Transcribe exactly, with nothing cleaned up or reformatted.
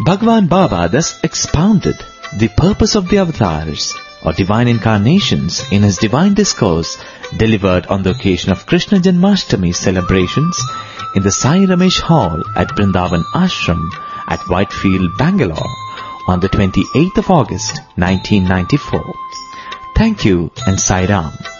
Bhagwan Baba thus expounded the purpose of the avatars or divine incarnations in his divine discourse delivered on the occasion of Krishna Janmashtami celebrations in the Sai Ramesh Hall at Vrindavan Ashram at Whitefield, Bangalore on the twenty-eighth of August nineteen ninety-four. Thank you and Sai Ram.